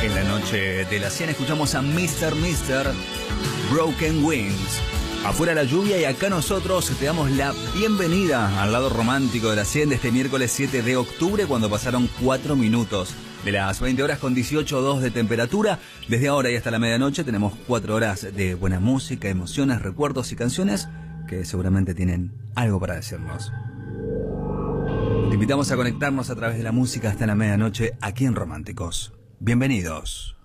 En la noche de la 100 escuchamos a Mr. Broken Wings. Afuera la lluvia y acá nosotros te damos la bienvenida al lado romántico de la 100 de este miércoles 7 de octubre, cuando pasaron 4 minutos de las 20 horas con 18,2 de temperatura. Desde ahora y hasta la medianoche tenemos 4 horas de buena música, emociones, recuerdos y canciones que seguramente tienen algo para decirnos. Te invitamos a conectarnos a través de la música hasta la medianoche aquí en Románticos. Bienvenidos.